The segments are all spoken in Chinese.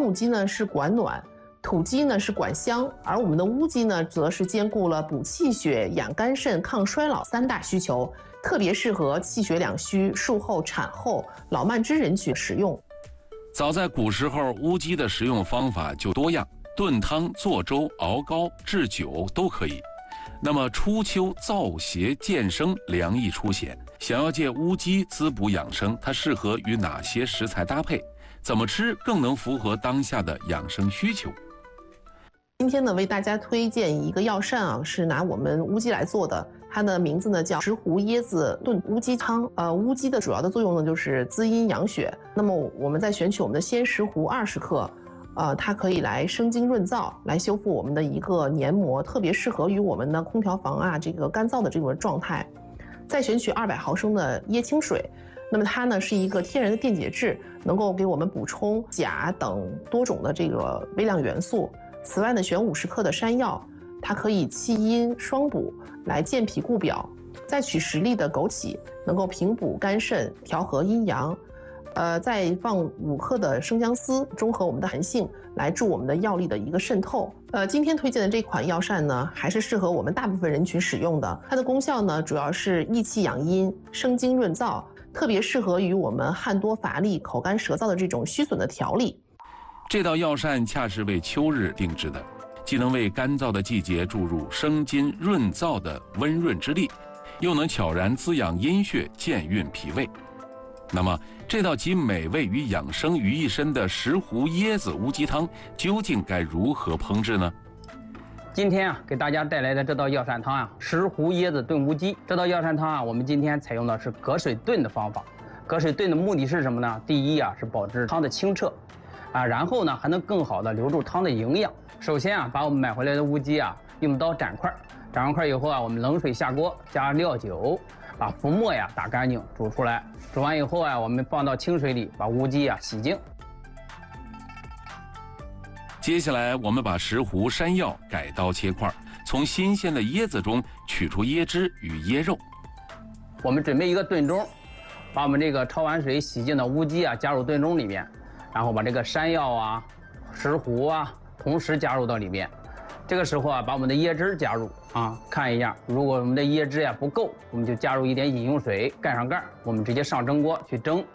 母鸡呢是管暖，土鸡呢是管香，而我们的乌鸡呢，则是兼顾了补气血、养肝肾、抗衰老3大需求，特别适合气血两虚、术后、产后、老慢支人群使用。 早在古时候，乌鸡的食用方法就多样，炖汤、做粥、熬膏、制酒都可以。那么初秋燥邪渐生，凉意初显，想要借乌鸡滋补养生，它适合与哪些食材搭配？怎么吃更能符合当下的养生需求？ 今天呢，为大家推荐一个药膳啊，是拿我们乌鸡来做的，它的名字呢叫石斛椰子炖乌鸡汤。乌鸡的主要的作用呢就是滋阴养血。那么我们再选取我们的鲜石斛20克，它可以来生津润燥，来修复我们的一个黏膜，特别适合于我们的空调房啊这个干燥的这种状态。再选取200毫升的椰清水。那么它呢是一个天然的电解质，能够给我们补充钾等多种的这个微量元素。此外呢，选50克的山药，它可以气阴双补，来健脾固表。再取10粒的枸杞，能够平补肝肾，调和阴阳。再放5克的生姜丝，中和我们的寒性，来助我们的药力的一个渗透。今天推荐的这款药膳呢，还是适合我们大部分人群使用的。它的功效呢，主要是益气养阴、生津润燥，特别适合于我们汗多乏力、口干舌燥的这种虚损的调理。 这道药膳恰是为秋日定制的，既能为干燥的季节注入生津润燥的温润之力，又能悄然滋养阴血、健运脾胃。那么，这道集美味与养生于一身的石斛椰子乌鸡汤，究竟该如何烹制呢？ 今天给大家带来的这道药膳汤石斛椰子炖乌鸡。这道药膳汤我们今天采用的是隔水炖的方法。隔水炖的目的是什么呢？第一是保持汤的清澈，然后呢还能更好的留住汤的营养。首先把我们买回来的乌鸡用刀斩块，斩完块以后我们冷水下锅，加料酒，把浮沫打干净，煮出来。煮完以后我们放到清水里，把乌鸡洗净。 接下来我们把石斛、山药改刀切块，从新鲜的椰子中取出椰汁与椰肉。 我们准备一个炖盅，把我们这个焯完水洗净的乌鸡加入炖盅里面，然后把这个山药石斛同时加入到里面。这个时候把我们的椰汁加入看一下，如果我们的椰汁不够，我们就加入一点饮用水，盖上盖，我们直接上蒸锅去蒸。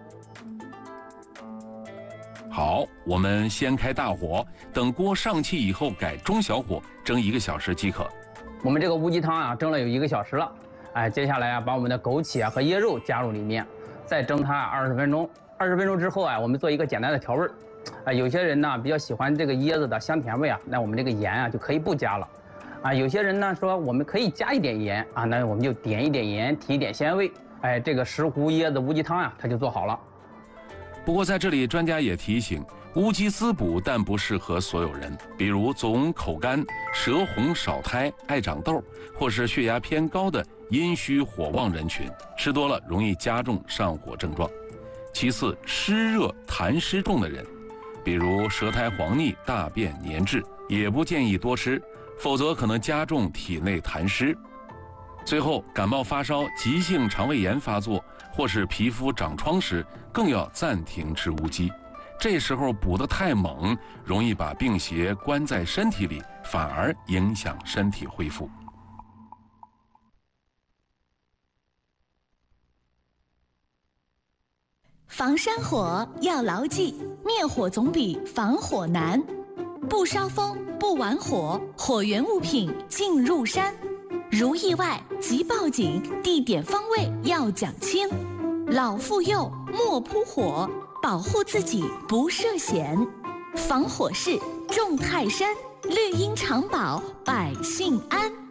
好，我们先开大火，等锅上气以后改中小火蒸1个小时即可。 我们这个乌鸡汤蒸了有1个小时了，接下来把我们的枸杞和椰肉加入里面，再蒸它20分钟。20分钟之后我们做一个简单的调味。有些人呢比较喜欢这个椰子的香甜味那我们这个盐就可以不加了。有些人呢说我们可以加一点盐那我们就点一点盐，提一点鲜味。这个石斛椰子乌鸡汤它就做好了。 不过在这里，专家也提醒，乌鸡滋补但不适合所有人，比如总口干、舌红少苔、爱长痘，或是血压偏高的阴虚火旺人群，吃多了容易加重上火症状。其次，湿热痰湿重的人，比如舌苔黄腻、大便粘滞，也不建议多吃，否则可能加重体内痰湿。最后，感冒发烧、急性肠胃炎发作，或是皮肤长疮时，更要暂停吃乌鸡。这时候补得太猛，容易把病邪关在身体里，反而影响身体恢复。 防山火要牢记，灭火总比防火难。不烧风，不玩火，火源物品进入山。如意外即报警，地点方位要讲清。老妇幼莫扑火，保护自己不涉险。防火势重泰山，绿荫常保百姓安。